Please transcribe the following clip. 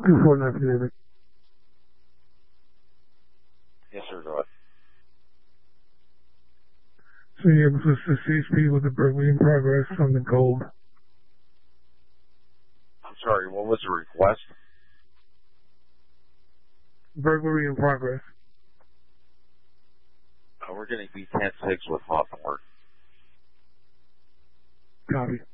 249 Yes, sir, go ahead. So you're able to assist CHP with the burglary in progress on the gold. I'm sorry, what was the request? Burglary in progress. We're getting B10-6 with Hawthorne. Copy.